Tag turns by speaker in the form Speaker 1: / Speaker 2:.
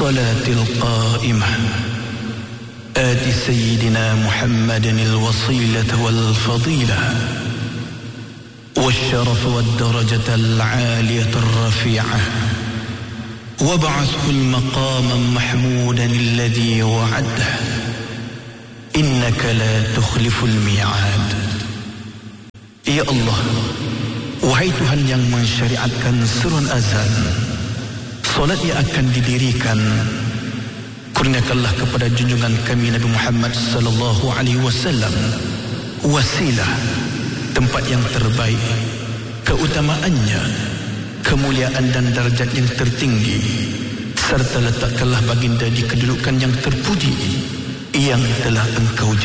Speaker 1: الصلاة القائمة آت سيدنا محمد الوصيلة والفضيلة والشرف والدرجة العالية الرفيعة وابعثه المقام محمودا الذي وعده إنك لا تخلف الميعاد. Ya Allah, wahai Tuhan yang mensyariatkan seruan azan, solat yang akan didirikan, kurniakanlah kepada junjungan kami Nabi Muhammad sallallahu alaihi wasallam wasilah, tempat yang terbaik, keutamaannya, kemuliaan dan darjat yang tertinggi, serta letakkanlah baginda di kedudukan yang terpuji yang telah Engkau